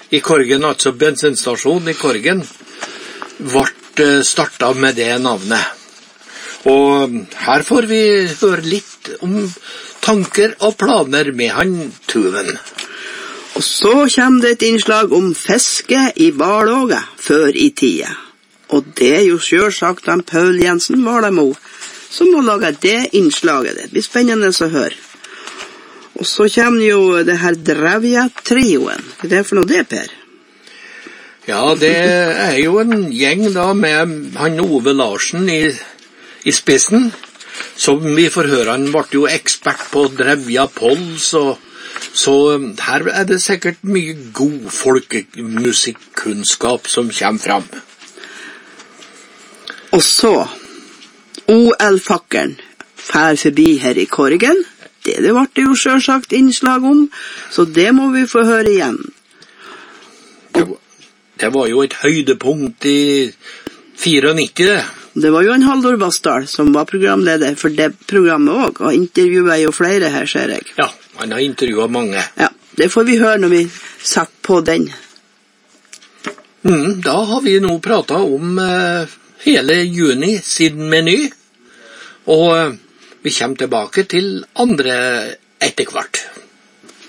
i Korgen, altså bensinstasjon i Korgen, ble startet med det navnet. Og her får vi høre litt om tanker og planer med han Tuven. Og så kommer det et innslag om fiske i Barlåga før i tida. Og det er jo selvsagt han Paul Jensen Valamo som må lage det innslaget. Det blir spennende å høre. Og så kommer jo det her Drevja-trioen. Hva er det for noe det, Per? Ja, det er jo en gjeng da med han Ove Larsen i spissen. Som vi får høre, han ble jo ekspert på Drevja Pols, så her er det sikkert mye god folkemusikkunnskap som kommer fram. Og så, OL-fakkeren fær forbi her i Korgen. Det ble det jo selvsagt innslag om, så det må vi få høre igjen. Det var jo et høydepunkt i 94, det. Det var jo en Haldor Bastard som var programleder for det programmet også, og intervjuet jo flere her, ser jeg. Ja, han har intervjuet mange. Ja, det får vi høre når vi satt på den. Da har vi nå pratet om hele juni sin meny, og vi kommer tilbake til andre etter hvert.